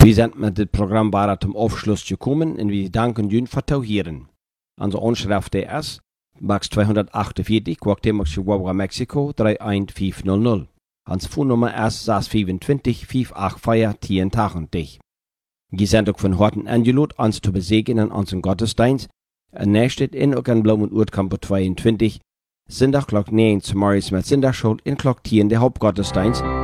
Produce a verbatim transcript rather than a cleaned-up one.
Wir sind mit dem Programm bara zum Aufschluss gekommen und wir danken Ihnen für Tauhieren. Unsere Anschrift ist Box zweihundertachtundvierzig, Guatemala, Chihuahua, Mexiko, drei eins fünf null null. Unsere Phonennummer ist sechs zwei zwei, fünf acht vier, zehn achtzig. Wir sind auch von Horten eingeladen, uns zu besegnen in unserem Gottesdienst. Und nächstes in auch in Blumen Urkampo zweiundzwanzig, Sonntag Glock neun zum Morgens mit Sonntagschule in Glock zehn der Hauptgottesdienst.